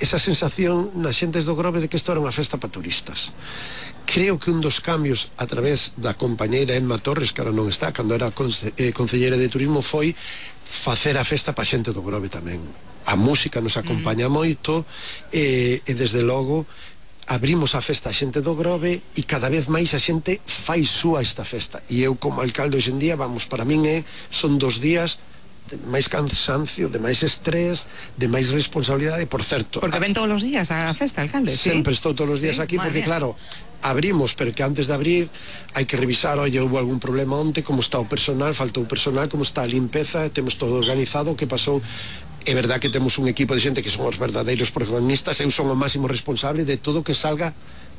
esa sensación nas xentes do Grove de que isto era unha festa para turistas. Creo que un dos cambios a través da compañeira Emma Torres, que ahora non está, cando era concelleira de turismo, foi facer a festa para xente do Grove tamén. A música nos acompaña moito e desde logo abrimos a festa a xente do Grove e cada vez máis a xente fai súa esta festa. E eu como alcalde hoxe en día, vamos, para min son 2 días de máis cansancio, de máis estrés, de máis responsabilidade, por certo. Porque ven todos os días a festa, alcalde. Sempre estou todos os días aquí, porque claro, abrimos, pero que antes de abrir hai que revisar, oye, houve algún problema onte, como está o personal, faltou personal, como está a limpeza, temos todo organizado, o que pasou. É verdad que temos un equipo de xente que son os verdadeiros protagonistas, eu son o máximo responsable de todo que salga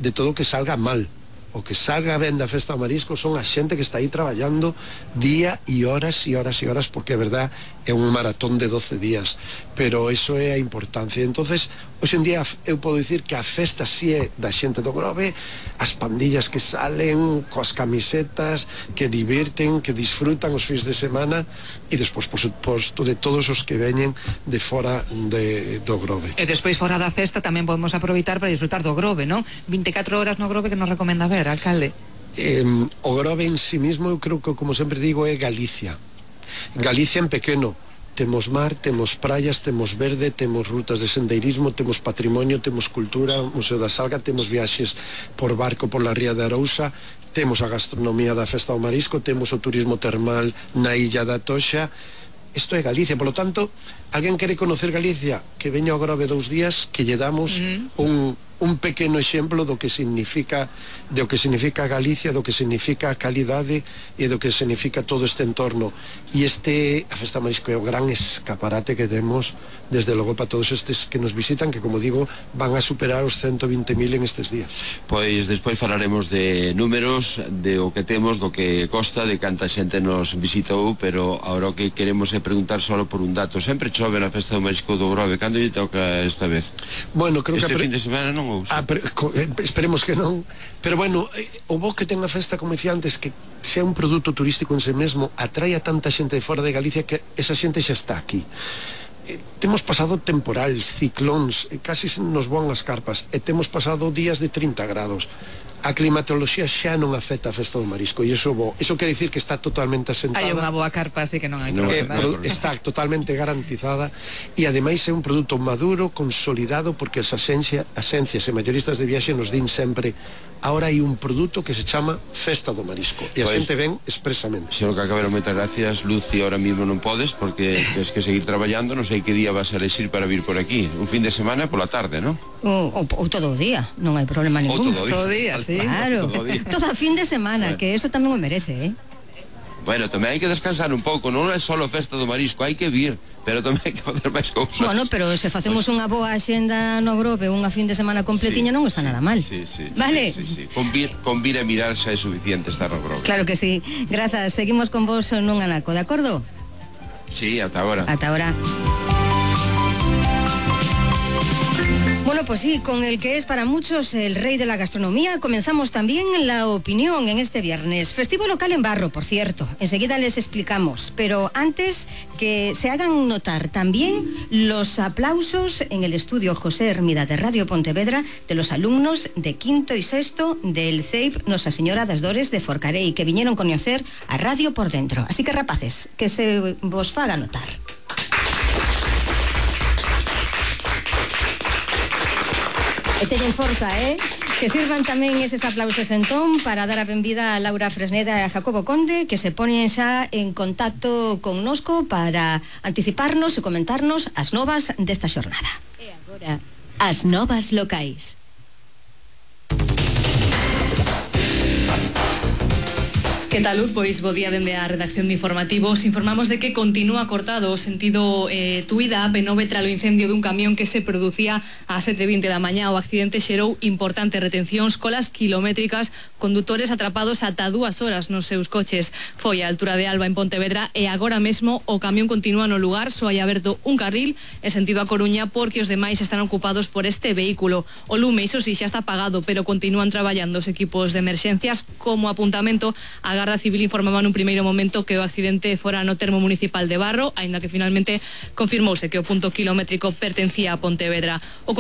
mal. O que salga ben da festa do marisco son a xente que está aí traballando día e horas e horas e horas, porque é verdad, é un maratón de 12 días, pero eso é a importancia. Entonces, hoxe en día eu podo dicir que a festa si é da xente do Grove, as pandillas que salen coas camisetas, que divirten, que disfrutan os fins de semana, e despois, por suposto, de todos os que veñen de fora do Grove. E despois fora da festa tamén podemos aproveitar para disfrutar do Grove, non? 24 horas no Grove, que nos recomenda ver, alcalde? O Grove en sí mismo, eu creo que, como sempre digo, é Galicia. Galicia en pequeno. Temos mar, temos praias, temos verde, temos rutas de sendeirismo, temos patrimonio, temos cultura, Museo da Salga, temos viaxes por barco por la Ría de Arousa, temos a gastronomía da Festa do Marisco, temos o turismo termal na Illa da Toxa. Isto é Galicia, polo tanto, alguén quere conocer Galicia, que veña ao Grove 2 días, que lle damos un pequeno exemplo do que significa Galicia, do que significa a calidade e do que significa todo este entorno. E a Festa do Marisco é o gran escaparate que temos, desde logo, para todos estes que nos visitan, que, como digo, van a superar os 120.000 en estes días. Pois despois falaremos de números, de o que temos, do que costa, de canta xente nos visitou, pero agora o que queremos é preguntar solo por un dato. Sempre chove na Festa do Marisco do Grove, cando lle toca esta vez? Bueno, creo este que fin de semana non? Esperemos que non, pero bueno, o bo que ten a festa, como dicía antes, que sea un produto turístico en sí mesmo, atrae a tanta xente de fora de Galicia que esa xente xa está aquí. Temos pasado temporales, ciclóns, casi nos voan as carpas, e temos pasado días de 30 grados. A climatoloxía xa non afecta a Festa do Marisco, e iso quere dicir que está totalmente asentada. Hai unha boa carpa, así que non hai problema. Está totalmente garantizada, e ademais é un produto maduro, consolidado, porque as axencias e mayoristas de viaxe nos din sempre: ahora hai un produto que se chama Festa do Marisco, e a xente ven expresamente. Señor Cacabero, moitas gracias. Lucy, ahora mismo non podes, porque tens que seguir traballando. Non sei que día vas a elexir para vir por aquí. Un fin de semana pola tarde, non? Ou todo o día, non hai problema ningún. Todo o día, sí. Claro, todo fin de semana, que eso tamén o merece, Bueno, tamén hai que descansar un pouco, non é só Festa do Marisco, hai que vir, pero tamén hai que facer máis cousas. Bueno, pero se facemos unha boa axenda no Grove, unha fin de semana completiña, non está nada mal. Sí. Vale? Sí. Convira mirar xa é suficiente estar no Grove. Claro que sí. Grazas, seguimos con vos nun anaco, de acordo? Sí, ata ahora. Ata ahora. Bueno, pues sí, con el que es para muchos el rey de la gastronomía, comenzamos también la opinión en este viernes. Festivo local en Barro, por cierto. Enseguida les explicamos. Pero antes, que se hagan notar también los aplausos en el estudio José Hermida de Radio Pontevedra de los alumnos de quinto y sexto del CEIP Nosa Señora das Dores de Forcarei, que viñeron conocer a Radio por dentro. Así que, rapaces, que se vos faga notar. E teñen forza, que sirvan tamén eses aplausos entón para dar a benvida a Laura Fresneda e a Jacobo Conde, que se ponen xa en contacto connosco para anticiparnos e comentarnos as novas desta xornada. E agora, as novas locais. Que tal, Luz? Pois bo día dende a redacción de informativos. Informamos de que continúa cortado o sentido Tuída P9 tras o incendio dun camión que se producía ás 7:20 da mañá. O accidente xerou importantes retencións, colas kilométricas, condutores atrapados ata 2 horas nos seus coches. Foi a altura de Alba en Pontevedra e agora mesmo o camión continúa no lugar, só hai aberto un carril en sentido a Coruña porque os demais están ocupados por este vehículo. O lume, iso sí, xa está apagado, pero continúan traballando os equipos de emerxencias. Como apuntamento, a Garda Civil informaba nun primeiro momento que o accidente fora no termo municipal de Barro, aínda que finalmente confirmouse que o punto kilométrico pertencía a Pontevedra. O